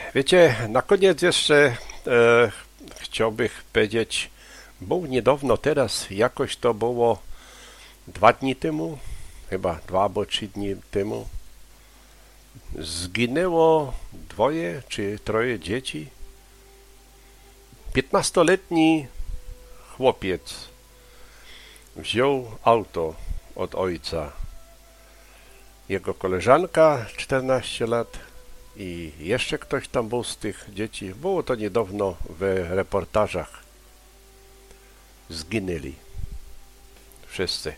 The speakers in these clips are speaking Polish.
Wiecie, na koniec jeszcze chciałbym powiedzieć, bo niedawno teraz, jakoś to było 2 dni temu, chyba 2 albo 3 dni temu, zginęło 2 czy 3 dzieci. 15-letni chłopiec wziął auto od ojca. Jego koleżanka 14 lat i jeszcze ktoś tam był z tych dzieci. Było to niedawno w reportażach. Zginęli. Wszyscy.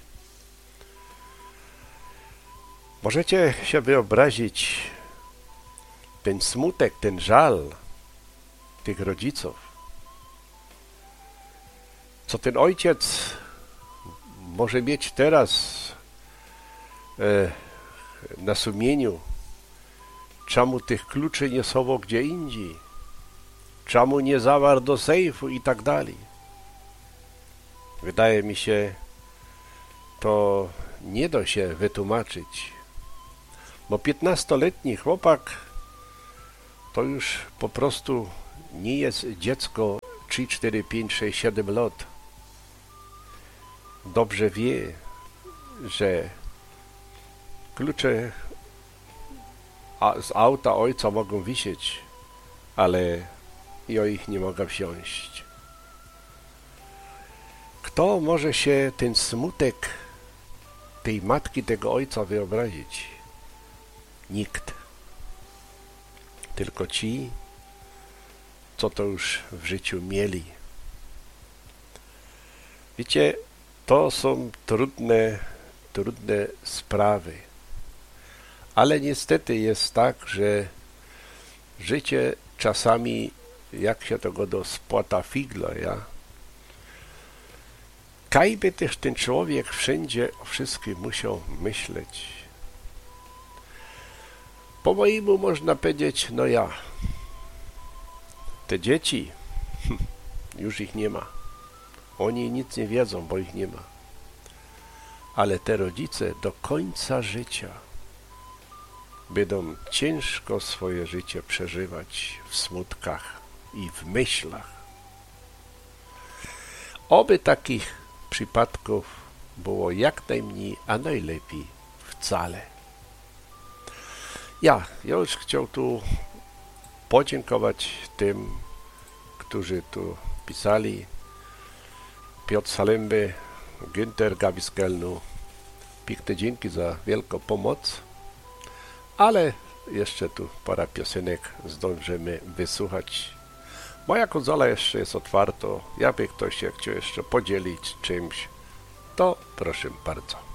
Możecie się wyobrazić ten smutek, ten żal tych rodziców. Co ten ojciec może mieć teraz na sumieniu? Czemu tych kluczy nie są gdzie indziej? Czemu nie zawarł do sejfu i tak dalej? Wydaje mi się, to nie da się wytłumaczyć. Bo 15-letni chłopak to już po prostu nie jest dziecko 3, 4, 5, 6, 7 lat. Dobrze wie, że klucze z auta ojca mogą wisieć, ale ja ich nie mogę wziąć. Kto może się ten smutek tej matki, tego ojca wyobrazić? Nikt. Tylko ci, co to już w życiu mieli. Wiecie, to są trudne sprawy. Ale niestety jest tak, że życie czasami, jak się tego do spłata figla, ja? Kajby też ten człowiek wszędzie o wszystkim musiał myśleć. Po mojemu można powiedzieć, no ja, te dzieci, już ich nie ma. Oni nic nie wiedzą, bo ich nie ma. Ale te rodzice do końca życia będą ciężko swoje życie przeżywać w smutkach i w myślach. Oby takich przypadków było jak najmniej, a najlepiej wcale. Ja już chciał tu podziękować tym, którzy tu pisali. Piotr Salemby, Günther Gabiskelnu. Piękne dzięki za wielką pomoc. Ale jeszcze tu parę piosenek zdążymy wysłuchać. Moja konsola jeszcze jest otwarta. Jakby ktoś się chciał jeszcze podzielić czymś, to proszę bardzo.